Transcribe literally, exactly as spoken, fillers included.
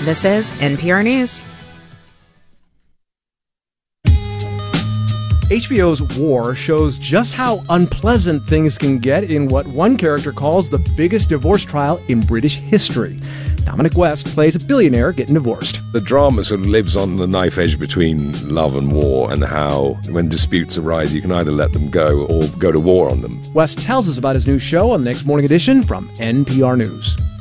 This is N P R News. H B O's War shows just how unpleasant things can get in what one character calls the biggest divorce trial in British history. Dominic West plays a billionaire getting divorced. The drama sort of lives on the knife edge between love and war, and how when disputes arise, you can either let them go or go to war on them. West tells us about his new show on the next Morning Edition from N P R News.